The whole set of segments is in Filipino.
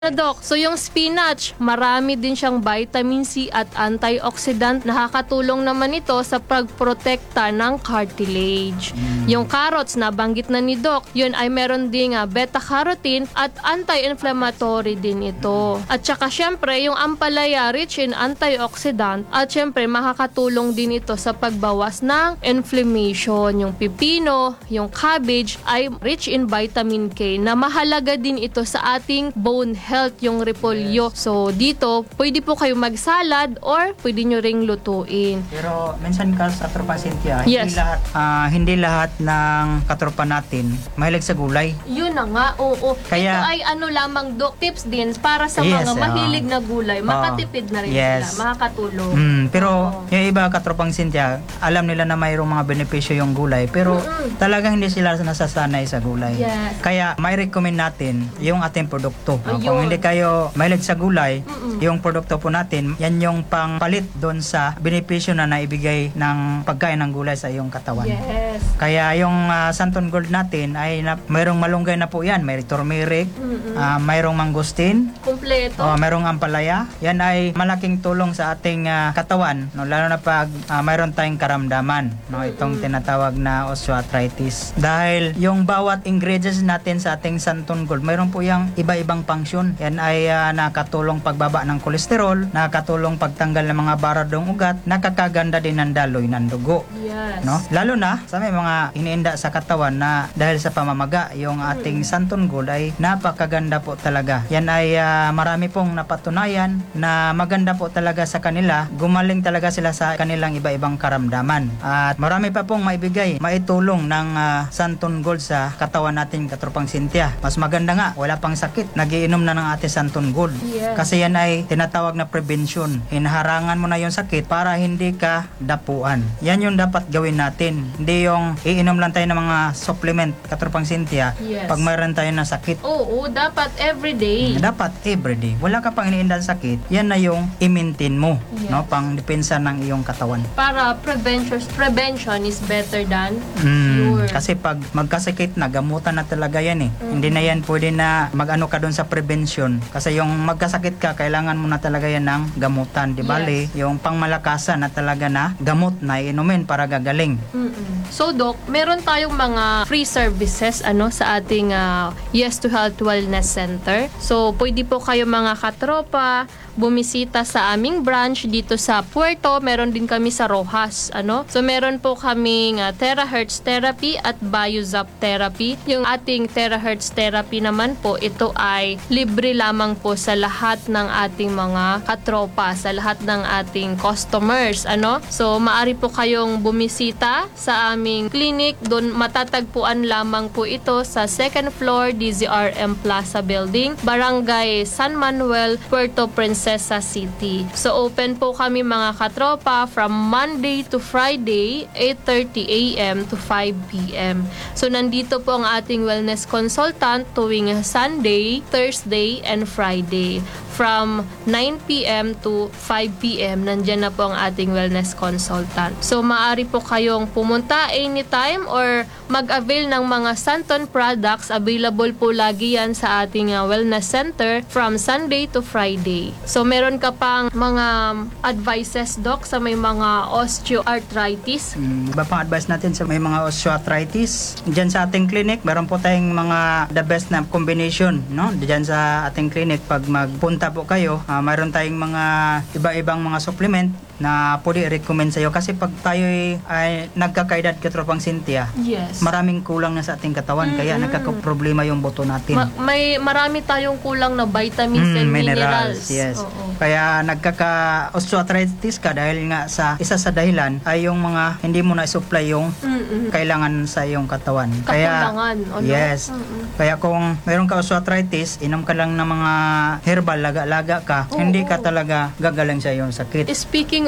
Doc, so yung spinach, marami din siyang vitamin C at antioxidant. Nakakatulong naman ito sa pagprotekta ng cartilage. Yung carrots, nabanggit na ni Doc, yun ay meron ding beta-carotene at anti-inflammatory din ito. At saka syempre, yung ampalaya, rich in antioxidant at syempre, makakatulong din ito sa pagbawas ng inflammation. Yung pipino, yung cabbage ay rich in vitamin K na mahalaga din ito sa ating bone health, yung repolyo. So, dito, pwede po kayo magsalad or pwede nyo ring lutuin. Pero, minsan ka sa tropa Cynthia, Yes. hindi lahat ng katropa natin mahilig sa gulay. Yun na nga, oo. Kaya- Ito ay lamang, Doc, tips din para sa Yes, mga mahilig na gulay. Makatipid na rin yes. sila, makakatulong. Pero, yung iba katropang Cynthia, alam nila na mayroong mga benepisyo yung gulay, pero talagang hindi sila nasasanay sa gulay. Yes. Kaya, may recommend natin yung ating produkto. Ayun. Kung hindi kayo mahilig sa gulay, yung produkto po natin, yan yung pangpalit doon sa benepisyo na naibigay ng pagkain ng gulay sa iyong katawan. Yes. Kaya yung Santon Gold natin ay mayroong malunggay na po yan, may turmeric, mayroong mangustin, Kompleto. mayroong ampalaya. Yan ay malaking tulong sa ating katawan, no? Lalo na pag mayroon tayong karamdaman, no? Itong tinatawag na osteoarthritis. Dahil yung bawat ingredients natin sa ating Santon Gold, mayroon po yung iba-ibang function. Yan ay nakatulong pagbaba ng kolesterol, nakatulong pagtanggal ng mga baradong ugat, nakakaganda din ng daloy ng dugo. Yes. No? Lalo na sa may mga iniinda sa katawan na dahil sa pamamaga, yung ating Santon Gold ay napakaganda po talaga. Yan ay marami pong napatunayan na maganda po talaga sa kanila. Gumaling talaga sila sa kanilang iba-ibang karamdaman. At marami pa pong maibigay, maitulong ng Santon Gold sa katawan natin, katropang Cynthia. Mas maganda nga, wala pang sakit. Nagiinom na ng ating Santon Gold. Yes. Kasi yan ay tinatawag na prevention. Hinaharangan mo na yung sakit para hindi ka dapuan. Yan yung dapat gawin natin. Hindi yung iinom lang tayo ng mga supplement, katropang Cynthia, Yes. pag mayroon tayo ng sakit. Oo, dapat everyday. Dapat everyday. Wala ka pang iniinda sa sakit, yan na yung i-maintain mo, Yes. no? Pang depensa ng iyong katawan. Para prevention is better than cure. Kasi pag magkasakit na, gamutan na talaga yan eh. Hindi na yan pwede na mag-ano ka doon sa prevention. Kasi yung magkasakit ka, kailangan mo na talaga yan ng gamutan. Di bali, yung pangmalakasan na talaga na gamot na inumin para gagaling. So, Doc, meron tayong mga free services sa ating Yes to Health Wellness Center. So, pwede po kayo mga katropa bumisita sa aming branch dito sa Puerto. Meron din kami sa Rojas. So, meron po kaming terahertz therapy at biozap therapy. Yung ating terahertz therapy naman po, ito ay libre lamang po sa lahat ng ating mga katropa, sa lahat ng ating customers. So, maari po kayong bumisita sa aming clinic. Doon matatagpuan lamang po ito sa 2nd floor DZRM Plaza Building, Barangay San Manuel, Puerto Princesa City. So, open po kami mga katropa from Monday to Friday, 8:30 a.m. to 5 p.m. So, nandito po ang ating wellness consultant tuwing Sunday, Thursday, and Friday. From 9 p.m. to 5 p.m. nandyan na po ang ating wellness consultant. So, maaari po kayong pumunta anytime or mag-avail ng mga Santon products. Available po lagi yan sa ating wellness center from Sunday to Friday. So, meron ka pang mga advices, Doc, sa may mga osteoarthritis? Iba pang advice natin sa may mga osteoarthritis. Diyan sa ating clinic, meron po tayong mga the best na combination, no? Diyan sa ating clinic, pag magpunta po kayo, mayroon tayong mga iba-ibang mga supplement na pwede i-recommend sa iyo. Kasi pag tayo ay nagkakaedad, katropang Cynthia, Yes. maraming kulang na sa ating katawan, kaya nagkakaproblema yung buto natin. Marami tayong kulang na vitamins and minerals. Yes. Oo. Kaya nagkaka-osteoarthritis ka dahil nga sa isa sa dahilan ay yung mga hindi mo na-supply yung kailangan sa iyong katawan. Kakulangan. Yes. Kaya kung mayroon ka osteoarthritis, inom ka lang ng mga herbal, laga-laga ka, hindi ka talaga gagaling sa iyong sakit. Speaking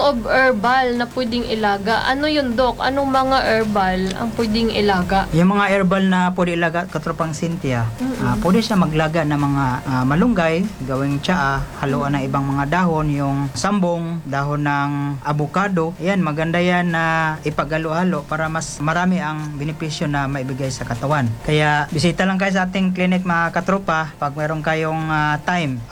of herbal na pwedeng ilaga. Ano yun, Dok? Anong mga herbal ang pwedeng ilaga? Yung mga herbal na pwede ilaga, katropang Cynthia, pwede siya maglaga ng mga malunggay, gawing tsaa, haluan ng ibang mga dahon, yung sambong, dahon ng avocado. Yan, maganda yan na ipagalo-halo para mas marami ang benepisyo na maibigay sa katawan. Kaya bisita lang kayo sa ating clinic mga katropa pag meron kayong time.